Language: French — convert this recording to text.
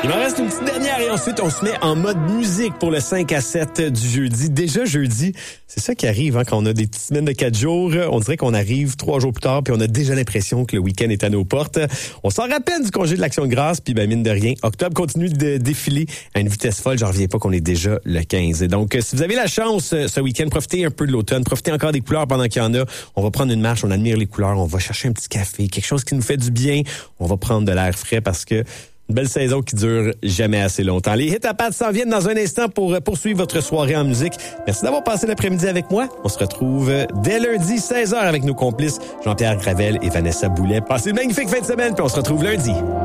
Il m'en reste une petite dernière et ensuite on se met en mode musique pour le 5 à 7 du jeudi. Déjà jeudi, c'est ça qui arrive quand on a des petites semaines de 4 jours. On dirait qu'on arrive 3 jours plus tard puis on a déjà l'impression que le week-end est à nos portes. On s'en rappelle du congé de l'Action de grâce puis mine de rien, octobre continue de défiler à une vitesse folle. J'en reviens pas qu'on est déjà le 15. Et donc, si vous avez la chance ce week-end, profitez un peu de l'automne, profitez encore des couleurs pendant qu'il y en a. On va prendre une marche, on admire les couleurs, on va chercher un petit café, quelque chose qui nous fait du bien. On va prendre de l'air frais parce que une belle saison qui dure jamais assez longtemps. Les hits à pattes s'en viennent dans un instant pour poursuivre votre soirée en musique. Merci d'avoir passé l'après-midi avec moi. On se retrouve dès lundi 16h avec nos complices Jean-Pierre Gravel et Vanessa Boulet. Passez une magnifique fin de semaine puis on se retrouve lundi.